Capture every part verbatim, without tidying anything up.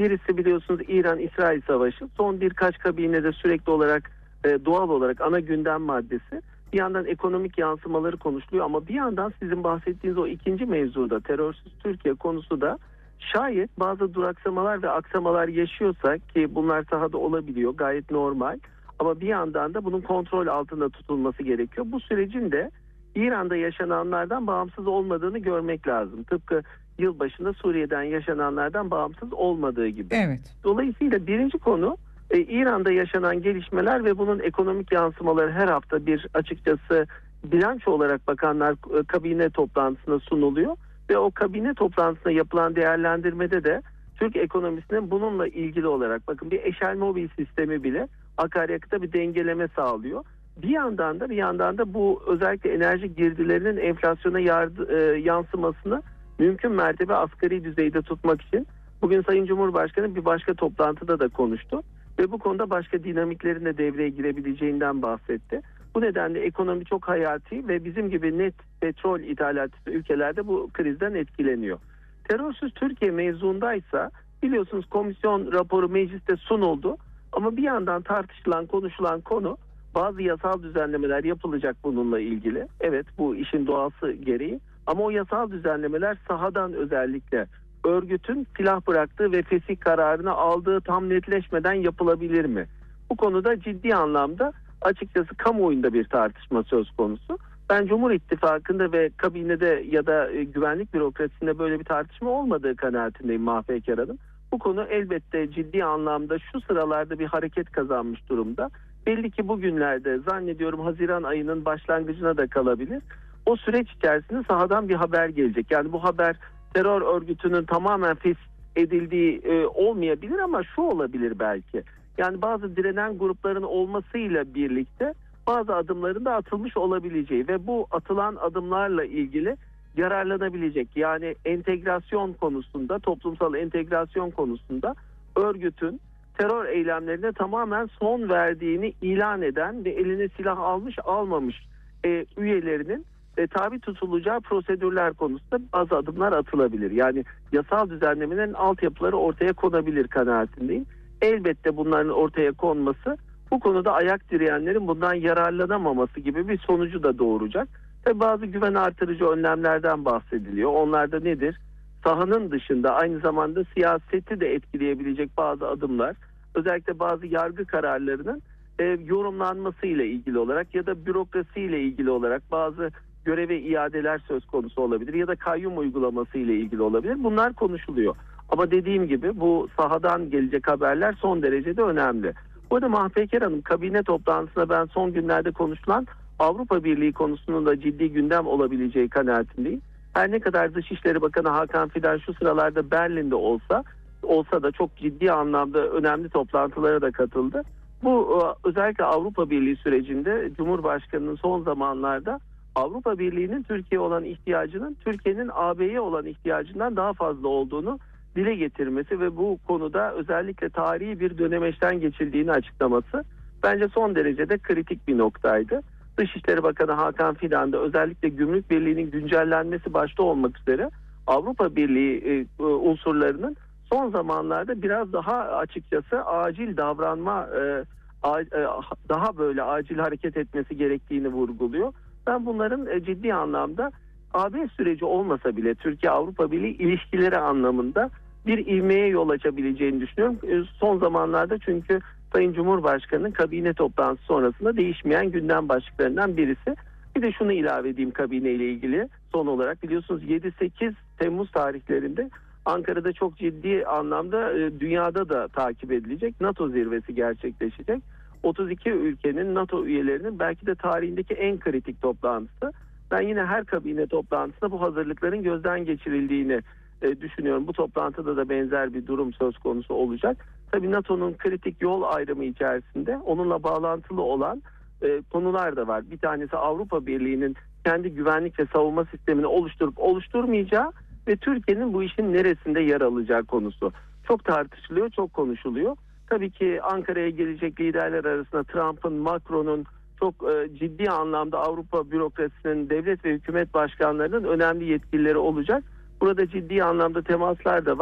birisi biliyorsunuz İran-İsrail savaşı. Son birkaç kabinede sürekli olarak e, doğal olarak ana gündem maddesi. Bir yandan ekonomik yansımaları konuşuluyor ama bir yandan sizin bahsettiğiniz o ikinci mevzuda terörsüz Türkiye konusu da şayet bazı duraksamalar ve aksamalar yaşıyorsa ki bunlar sahada olabiliyor gayet normal ama bir yandan da bunun kontrol altında tutulması gerekiyor. Bu sürecin de İran'da yaşananlardan bağımsız olmadığını görmek lazım. Tıpkı yılbaşında Suriye'den yaşananlardan bağımsız olmadığı gibi. Evet. Dolayısıyla birinci konu e, İran'da yaşanan gelişmeler ve bunun ekonomik yansımaları her hafta bir açıkçası bilanço olarak bakanlar e, kabine toplantısına sunuluyor. Ve o kabine toplantısında yapılan değerlendirmede de Türk ekonomisinin bununla ilgili olarak bakın bir eşel mobil sistemi bile akaryakıta bir dengeleme sağlıyor. Bir yandan da bir yandan da bu özellikle enerji girdilerinin enflasyona yardı, e, yansımasını mümkün mertebe asgari düzeyde tutmak için bugün Sayın Cumhurbaşkanı bir başka toplantıda da konuştu ve bu konuda başka dinamiklerin de devreye girebileceğinden bahsetti. Bu nedenle ekonomi çok hayati ve bizim gibi net petrol ithalatçısı ülkelerde bu krizden etkileniyor. Terörsüz Türkiye mevzuundaysa biliyorsunuz komisyon raporu mecliste sunuldu ama bir yandan tartışılan konuşulan konu bazı yasal düzenlemeler yapılacak bununla ilgili. Evet bu işin doğası gereği ama o yasal düzenlemeler sahadan özellikle örgütün silah bıraktığı ve fesih kararını aldığı tam netleşmeden yapılabilir mi? Bu konuda ciddi anlamda açıkçası kamuoyunda bir tartışma söz konusu. Ben Cumhur İttifakı'nda ve kabinede ya da e, güvenlik bürokrasisinde böyle bir tartışma olmadığı kanaatindeyim Mahfekar Hanım. Bu konu elbette ciddi anlamda şu sıralarda bir hareket kazanmış durumda. Belli ki bugünlerde zannediyorum Haziran ayının başlangıcına da kalabilir. O süreç içerisinde sahadan bir haber gelecek. Yani bu haber terör örgütünün tamamen fesih edildiği e, olmayabilir ama şu olabilir belki. Yani bazı direnen grupların olmasıyla birlikte bazı adımların da atılmış olabileceği ve bu atılan adımlarla ilgili yararlanabilecek. Yani entegrasyon konusunda, toplumsal entegrasyon konusunda örgütün terör eylemlerine tamamen son verdiğini ilan eden ve eline silah almış almamış e, üyelerinin e, tabi tutulacağı prosedürler konusunda bazı adımlar atılabilir. Yani yasal düzenlemenin altyapıları ortaya konabilir kanaatindeyim. Elbette bunların ortaya konması bu konuda ayak direyenlerin bundan yararlanamaması gibi bir sonucu da doğuracak. Tabii bazı güven artırıcı önlemlerden bahsediliyor. Onlar da nedir? Sahanın dışında aynı zamanda siyaseti de etkileyebilecek bazı adımlar, özellikle bazı yargı kararlarının e, yorumlanması ile ilgili olarak ya da bürokrasi ile ilgili olarak bazı göreve iadeler söz konusu olabilir ya da kayyum uygulaması ile ilgili olabilir. Bunlar konuşuluyor. Ama dediğim gibi bu sahadan gelecek haberler son derecede önemli. Bu arada Mahfekar Hanım, kabine toplantısında ben son günlerde konuşulan Avrupa Birliği konusunun da ciddi gündem olabileceği kanaatindeyim. Her ne kadar Dışişleri Bakanı Hakan Fidan şu sıralarda Berlin'de olsa olsa da çok ciddi anlamda önemli toplantılara da katıldı. Bu özellikle Avrupa Birliği sürecinde Cumhurbaşkanı'nın son zamanlarda Avrupa Birliği'nin Türkiye olan ihtiyacının Türkiye'nin A B'ye olan ihtiyacından daha fazla olduğunu dile getirmesi ve bu konuda özellikle tarihi bir dönemeçten geçildiğini açıklaması bence son derecede kritik bir noktaydı. Dışişleri Bakanı Hakan Fidan da özellikle Gümrük Birliği'nin güncellenmesi başta olmak üzere Avrupa Birliği e, unsurlarının son zamanlarda biraz daha açıkçası acil davranma, e, a, e, daha böyle acil hareket etmesi gerektiğini vurguluyor. Ben bunların e, ciddi anlamda A B süreci olmasa bile Türkiye-Avrupa Birliği ilişkileri anlamında bir ivmeye yol açabileceğini düşünüyorum. E, son zamanlarda çünkü Sayın Cumhurbaşkanı'nın kabine toplantısı sonrasında değişmeyen gündem başlıklarından birisi. Bir de şunu ilave edeyim kabine ile ilgili son olarak, biliyorsunuz yedi sekiz Temmuz tarihlerinde Ankara'da çok ciddi anlamda e, dünyada da takip edilecek NATO zirvesi gerçekleşecek. otuz iki ülkenin NATO üyelerinin belki de tarihindeki en kritik toplantısı. Ben yine her kabine toplantısında bu hazırlıkların gözden geçirildiğini e, düşünüyorum. Bu toplantıda da benzer bir durum söz konusu olacak. Tabii NATO'nun kritik yol ayrımı içerisinde onunla bağlantılı olan e, konular da var. Bir tanesi Avrupa Birliği'nin kendi güvenlik ve savunma sistemini oluşturup oluşturmayacağı ve Türkiye'nin bu işin neresinde yer alacağı konusu. Çok tartışılıyor, çok konuşuluyor. Tabii ki Ankara'ya gelecek liderler arasında Trump'ın, Macron'un çok e, ciddi anlamda Avrupa bürokrasisinin, devlet ve hükümet başkanlarının önemli yetkilileri olacak. Burada ciddi anlamda temaslar da var.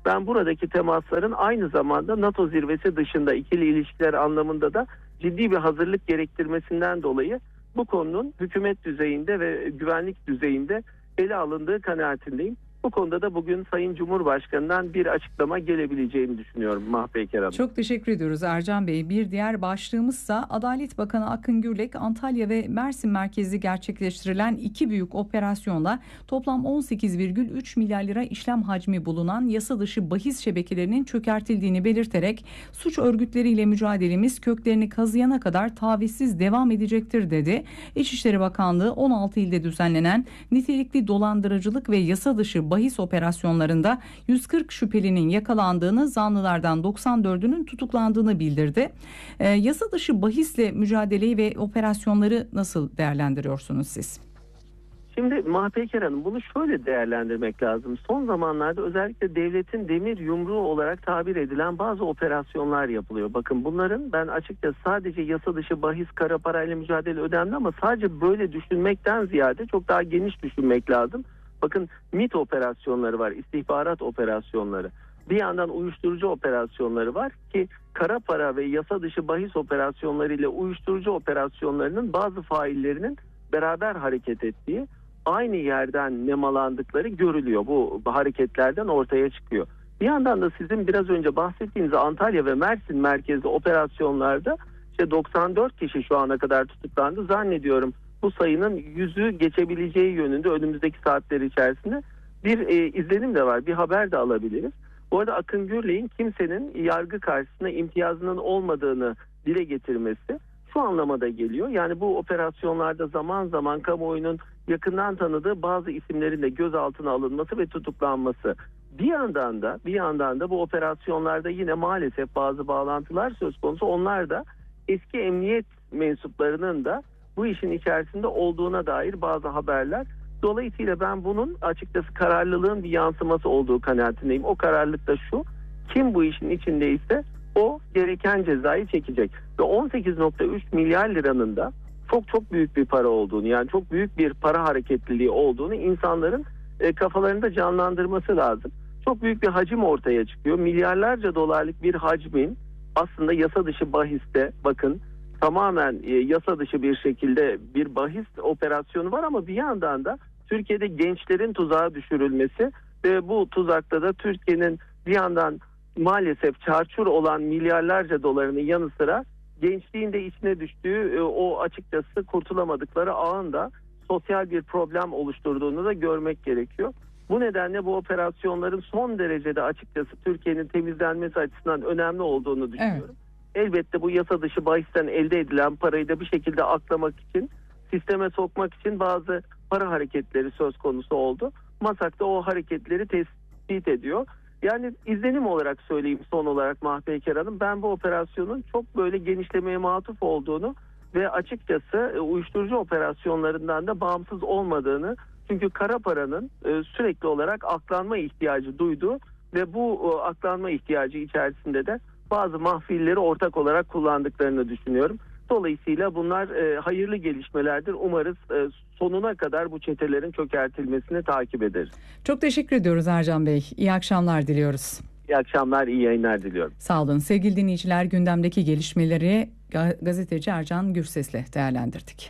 Ben buradaki temasların aynı zamanda NATO zirvesi dışında ikili ilişkiler anlamında da ciddi bir hazırlık gerektirmesinden dolayı bu konunun hükümet düzeyinde ve güvenlik düzeyinde ele alındığı kanaatindeyim. Bu konuda da bugün Sayın Cumhurbaşkanı'ndan bir açıklama gelebileceğini düşünüyorum Mahpeyker Hanım. Çok teşekkür ediyoruz Ercan Bey. Bir diğer başlığımızsa Adalet Bakanı Akın Gürlek, Antalya ve Mersin merkezli gerçekleştirilen iki büyük operasyonla toplam on sekiz virgül üç milyar lira işlem hacmi bulunan yasa dışı bahis şebekelerinin çökertildiğini belirterek suç örgütleriyle mücadelemiz köklerini kazıyana kadar tavizsiz devam edecektir dedi. İçişleri Bakanlığı on altı ilde düzenlenen nitelikli dolandırıcılık ve yasa dışı bahis operasyonlarında yüz kırk şüphelinin yakalandığını, zanlılardan doksan dördünün tutuklandığını bildirdi. E, yasa dışı bahisle mücadeleyi ve operasyonları nasıl değerlendiriyorsunuz siz? Şimdi Mahpeyker Hanım, bunu şöyle değerlendirmek lazım. Son zamanlarda özellikle devletin demir yumruğu olarak tabir edilen bazı operasyonlar yapılıyor. Bakın bunların, ben açıkçası sadece yasa dışı bahis, kara parayla mücadele önemli ama sadece böyle düşünmekten ziyade çok daha geniş düşünmek lazım. Bakın MİT operasyonları var, istihbarat operasyonları. Bir yandan uyuşturucu operasyonları var ki kara para ve yasa dışı bahis operasyonları ile uyuşturucu operasyonlarının bazı faillerinin beraber hareket ettiği, aynı yerden nemalandıkları görülüyor. Bu hareketlerden ortaya çıkıyor. Bir yandan da sizin biraz önce bahsettiğiniz Antalya ve Mersin merkezli operasyonlarda işte doksan dört kişi şu ana kadar tutuklandı. Zannediyorum bu sayının yüzü geçebileceği yönünde önümüzdeki saatler içerisinde bir e, izlenim de var. Bir haber de alabiliriz. Bu arada Akın Gürlek'in kimsenin yargı karşısında imtiyazının olmadığını dile getirmesi şu anlamada geliyor. Yani bu operasyonlarda zaman zaman kamuoyunun yakından tanıdığı bazı isimlerin de gözaltına alınması ve tutuklanması. Bir yandan da bir yandan da bu operasyonlarda yine maalesef bazı bağlantılar söz konusu. Onlar da eski emniyet mensuplarının da bu işin içerisinde olduğuna dair bazı haberler. Dolayısıyla ben bunun açıkçası kararlılığın bir yansıması olduğu kanaatindeyim. O kararlılık da şu: kim bu işin içindeyse o gereken cezayı çekecek. Ve on sekiz virgül üç milyar liranın da çok çok büyük bir para olduğunu, yani çok büyük bir para hareketliliği olduğunu insanların e, kafalarında canlandırması lazım. Çok büyük bir hacim ortaya çıkıyor. Milyarlarca dolarlık bir hacmin aslında yasa dışı bahiste, bakın tamamen e, yasa dışı bir şekilde bir bahis operasyonu var ama bir yandan da Türkiye'de gençlerin tuzağa düşürülmesi ve bu tuzakta da Türkiye'nin bir yandan maalesef çarçur olan milyarlarca dolarının yanı sıra gençliğinde içine düştüğü e, o açıkçası kurtulamadıkları ağın da sosyal bir problem oluşturduğunu da görmek gerekiyor. Bu nedenle bu operasyonların son derecede açıkçası Türkiye'nin temizlenmesi açısından önemli olduğunu düşünüyorum. Evet. Elbette bu yasa dışı bahisten elde edilen parayı da bir şekilde aklamak için, sisteme sokmak için bazı para hareketleri söz konusu oldu. MASAK da o hareketleri tespit ediyor. Yani izlenim olarak söyleyeyim son olarak Mahpeyker Hanım, ben bu operasyonun çok böyle genişlemeye matuf olduğunu ve açıkçası uyuşturucu operasyonlarından da bağımsız olmadığını, çünkü kara paranın sürekli olarak aklanma ihtiyacı duyduğu ve bu aklanma ihtiyacı içerisinde de bazı mahfilleri ortak olarak kullandıklarını düşünüyorum. Dolayısıyla bunlar e, hayırlı gelişmelerdir. Umarız e, sonuna kadar bu çetelerin çökertilmesini takip ederiz. Çok teşekkür ediyoruz Ercan Bey. İyi akşamlar diliyoruz. İyi akşamlar, iyi yayınlar diliyorum. Sağ olun. Sevgili dinleyiciler, gündemdeki gelişmeleri gazeteci Ercan Gürses'le değerlendirdik.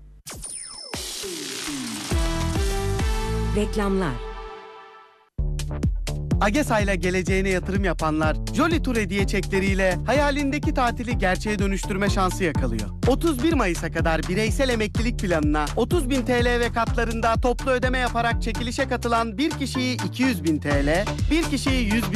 Reklamlar. AgeSA ile geleceğine yatırım yapanlar Jolly Tour hediye çekleriyle hayalindeki tatili gerçeğe dönüştürme şansı yakalıyor. otuz bir Mayıs'a kadar bireysel emeklilik planına otuz bin T L ve katlarında toplu ödeme yaparak çekilişe katılan bir kişiyi iki yüz bin T L, bir kişiyi yüz bin